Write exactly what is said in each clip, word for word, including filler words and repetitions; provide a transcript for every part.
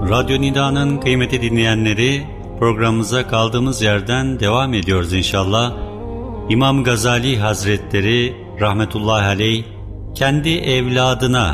Radyo Nida'nın kıymetli dinleyenleri, programımıza kaldığımız yerden devam ediyoruz inşallah. İmam Gazali Hazretleri rahmetullahi aleyh kendi evladına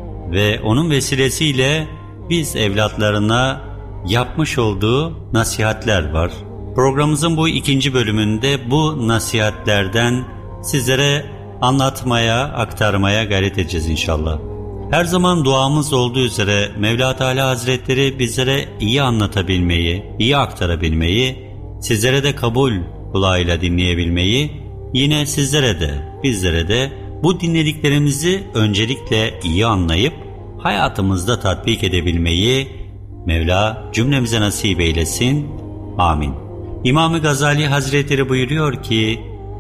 ve onun vesilesiyle biz evlatlarına yapmış olduğu nasihatler var. Programımızın bu ikinci bölümünde bu nasihatlerden sizlere anlatmaya, aktarmaya gayret edeceğiz inşallah. Her zaman duamız olduğu üzere Mevla Teala Hazretleri bizlere iyi anlatabilmeyi, iyi aktarabilmeyi, sizlere de kabul kulağıyla dinleyebilmeyi, yine sizlere de, bizlere de bu dinlediklerimizi öncelikle iyi anlayıp hayatımızda tatbik edebilmeyi Mevla cümlemize nasip eylesin. Amin. İmam-ı Gazali Hazretleri buyuruyor ki,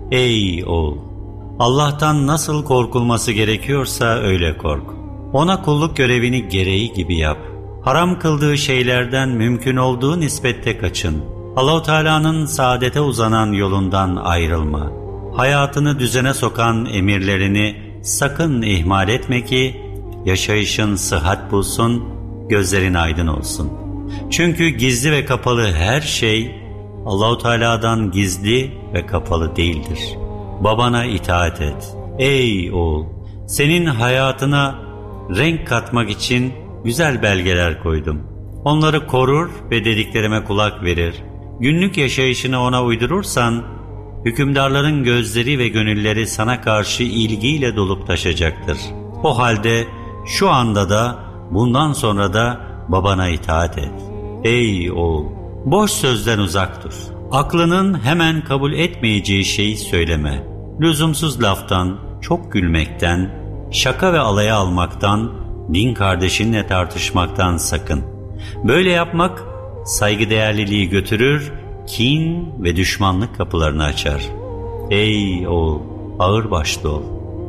ey oğul! Allah'tan nasıl korkulması gerekiyorsa öyle kork. Ona kulluk görevini gereği gibi yap. Haram kıldığı şeylerden mümkün olduğu nispette kaçın. Allah-u Teala'nın saadete uzanan yolundan ayrılma. Hayatını düzene sokan emirlerini sakın ihmal etme ki yaşayışın sıhhat bulsun, gözlerin aydın olsun. Çünkü gizli ve kapalı her şey Allah-u Teala'dan gizli ve kapalı değildir. Babana itaat et. Ey oğul! Senin hayatına renk katmak için güzel belgeler koydum. Onları korur ve dediklerime kulak verir. Günlük yaşayışını ona uydurursan, hükümdarların gözleri ve gönülleri sana karşı ilgiyle dolup taşacaktır. O halde şu anda da, bundan sonra da babana itaat et. Ey oğul! Boş sözden uzak dur. Aklının hemen kabul etmeyeceği şeyi söyleme. Lüzumsuz laftan, çok gülmekten, şaka ve alaya almaktan, din kardeşinle tartışmaktan sakın. Böyle yapmak saygıdeğerliliği götürür, kin ve düşmanlık kapılarını açar. Ey oğul! Ağırbaşlı ol.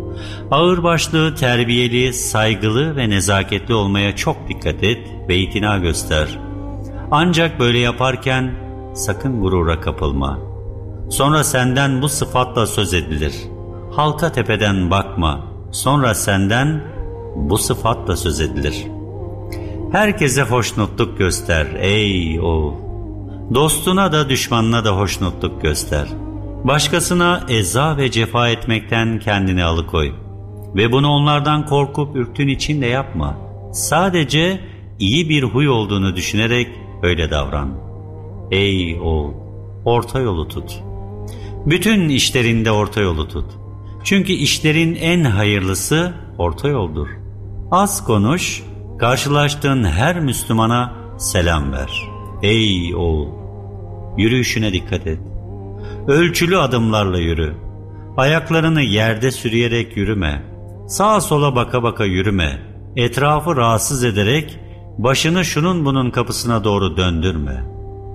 Ağırbaşlı, terbiyeli, saygılı ve nezaketli olmaya çok dikkat et ve itina göster. Ancak böyle yaparken sakın gurura kapılma. Sonra senden bu sıfatla söz edilir. Halka tepeden bakma. Sonra senden bu sıfatla söz edilir. Herkese hoşnutluk göster ey oğul! Dostuna da düşmanına da hoşnutluk göster. Başkasına eza ve cefa etmekten kendini alıkoy. Ve bunu onlardan korkup ürktüğün için de yapma. Sadece iyi bir huy olduğunu düşünerek öyle davran. Ey oğul! Orta yolu tut. Bütün işlerinde orta yolu tut. Çünkü işlerin en hayırlısı orta yoldur. Az konuş, karşılaştığın her Müslümana selam ver. Ey oğul! Yürüyüşüne dikkat et. Ölçülü adımlarla yürü. Ayaklarını yerde sürüyerek yürüme. Sağa sola baka baka yürüme. Etrafı rahatsız ederek başını şunun bunun kapısına doğru döndürme.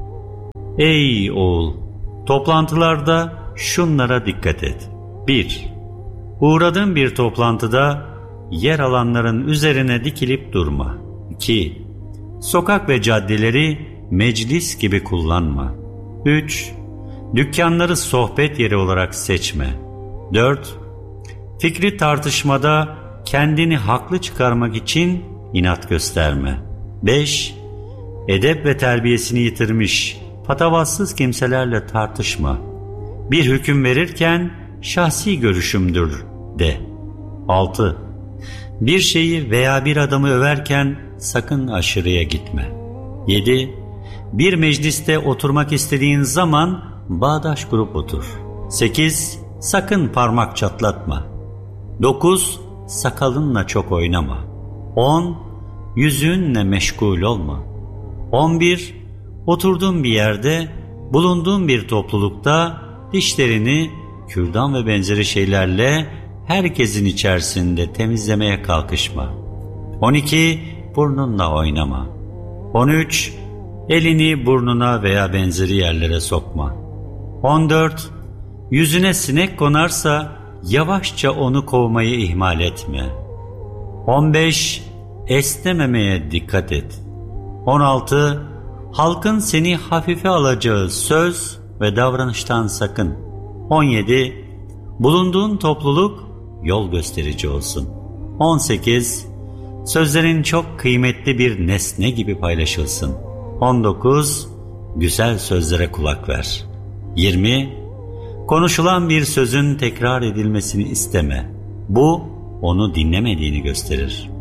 Ey oğul! Toplantılarda şunlara dikkat et. bir. Uğradığın bir toplantıda yer alanların üzerine dikilip durma. iki. Sokak ve caddeleri meclis gibi kullanma. üç. Dükkanları sohbet yeri olarak seçme. dört. Fikri tartışmada kendini haklı çıkarmak için inat gösterme. beş. Edep ve terbiyesini yitirmiş, patavatsız kimselerle tartışma. Bir hüküm verirken şahsi görüşümdür de. altı. Bir şeyi veya bir adamı överken sakın aşırıya gitme. yedi. Bir mecliste oturmak istediğin zaman bağdaş kurup otur. sekiz. Sakın parmak çatlatma. dokuz. Sakalınla çok oynama. on. Yüzünle meşgul olma. on bir. Oturduğun bir yerde, bulunduğun bir toplulukta dişlerini kürdan ve benzeri şeylerle herkesin içerisinde temizlemeye kalkışma. on iki. Burnunla oynama. on üç. Elini burnuna veya benzeri yerlere sokma. on dört. Yüzüne sinek konarsa yavaşça onu kovmayı ihmal etme. on beş. Esnememeye dikkat et. on altı. Halkın seni hafife alacağı söz ve davranıştan sakın. on yedi. Bulunduğun topluluk yol gösterici olsun. on sekiz. Sözlerin çok kıymetli bir nesne gibi paylaşılsın. on dokuz. Güzel sözlere kulak ver. yirmi. Konuşulan bir sözün tekrar edilmesini isteme. Bu, onu dinlemediğini gösterir.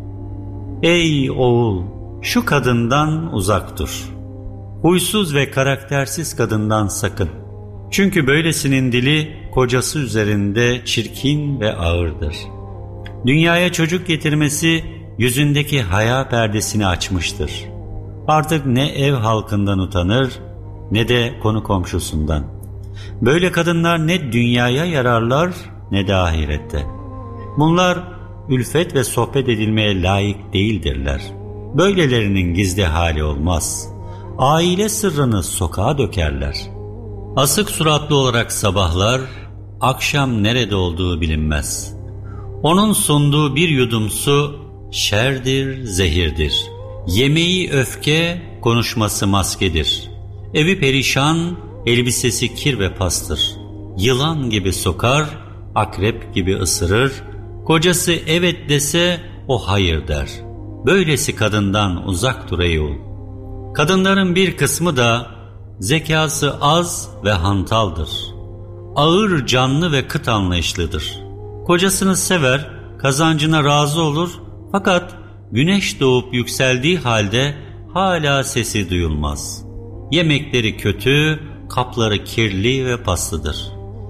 Ey oğul, şu kadından uzak dur. Huysuz ve karaktersiz kadından sakın. Çünkü böylesinin dili kocası üzerinde çirkin ve ağırdır. Dünyaya çocuk getirmesi yüzündeki haya perdesini açmıştır. Artık ne ev halkından utanır ne de konu komşusundan. Böyle kadınlar ne dünyaya yararlar ne de ahirette. Bunlar ülfet ve sohbet edilmeye layık değildirler. Böylelerinin gizli hali olmaz. Aile sırrını sokağa dökerler. Asık suratlı olarak sabahlar, akşam nerede olduğu bilinmez. Onun sunduğu bir yudum su şerdir, zehirdir. Yemeği öfke, konuşması maskedir. Evi perişan, elbisesi kir ve pastır. Yılan gibi sokar, akrep gibi ısırır. Kocası evet dese o hayır der. Böylesi kadından uzak dur ey oğul. Kadınların bir kısmı da zekası az ve hantaldır. Ağır canlı ve kıt anlayışlıdır. Kocasını sever, kazancına razı olur fakat güneş doğup yükseldiği halde hala sesi duyulmaz. Yemekleri kötü, kapları kirli ve paslıdır.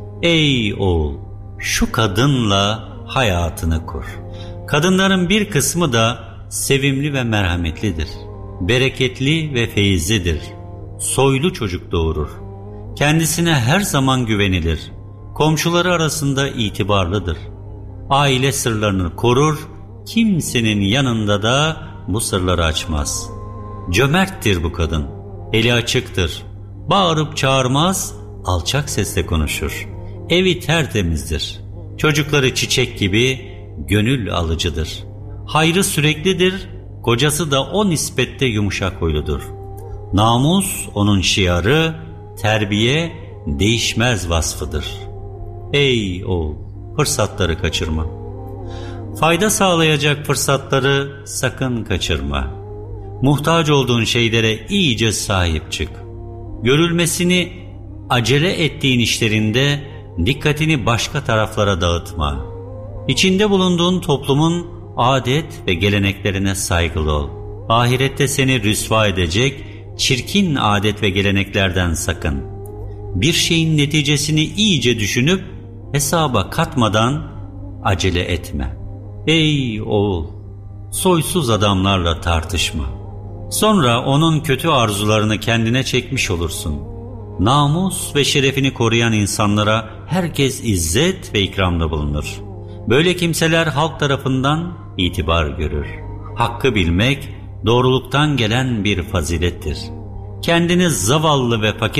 Ey oğul, şu kadınla hayatını kur. Kadınların bir kısmı da sevimli ve merhametlidir. Bereketli ve feyizlidir. Soylu çocuk doğurur. Kendisine her zaman güvenilir. Komşuları arasında itibarlıdır. Aile sırlarını korur, kimsenin yanında da bu sırları açmaz. Cömerttir bu kadın, eli açıktır. Bağırıp çağırmaz, alçak sesle konuşur. Evi tertemizdir. Çocukları çiçek gibi gönül alıcıdır. Hayrı süreklidir, kocası da o nispette yumuşak huyludur. Namus onun şiarı, terbiye değişmez vasfıdır. Ey oğul, fırsatları kaçırma. Fayda sağlayacak fırsatları sakın kaçırma. Muhtaç olduğun şeylere iyice sahip çık. Görülmesini acele ettiğin işlerinde dikkatini başka taraflara dağıtma. İçinde bulunduğun toplumun adet ve geleneklerine saygılı ol. Ahirette seni rüsva edecek çirkin adet ve geleneklerden sakın. Bir şeyin neticesini iyice düşünüp hesaba katmadan acele etme. Ey oğul, soysuz adamlarla tartışma. Sonra onun kötü arzularını kendine çekmiş olursun. Namus ve şerefini koruyan insanlara herkes izzet ve ikramda bulunur. Böyle kimseler halk tarafından itibar görür. Hakkı bilmek doğruluktan gelen bir fazilettir. Kendini zavallı ve fakir